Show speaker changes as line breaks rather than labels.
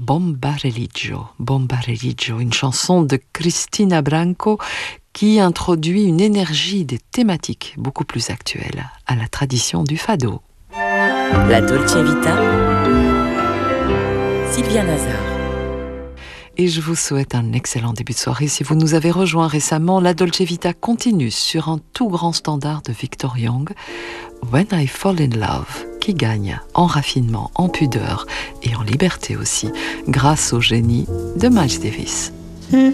Bombarelliggio, une chanson de Cristina Branco qui introduit une énergie des thématiques beaucoup plus actuelles à la tradition du fado.
La Dolce Vita, Sylvia Nazar.
Et je vous souhaite un excellent début de soirée. Si vous nous avez rejoints récemment, la Dolce Vita continue sur un tout grand standard de Victor Young, When I Fall in Love, qui gagne en raffinement, en pudeur et en liberté aussi, grâce au génie de Miles Davis.